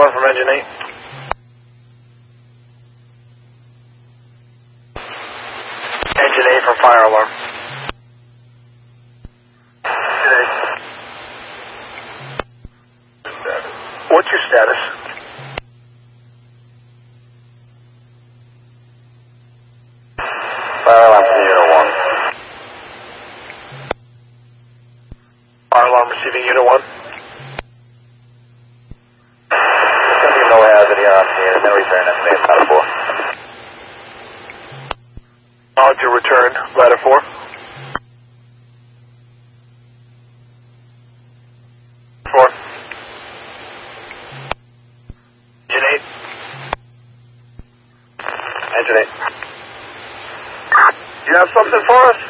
Confirm from engine 8. Engine 8 from fire alarm. Engine 8. What's your status? Fire alarm to Unit 1. Fire alarm receiving Unit 1. No hazard here on scene. No return. Estimated ladder 4. Acknowledge your return. Ladder 4. Engine 8. Engine 8. You have something for us?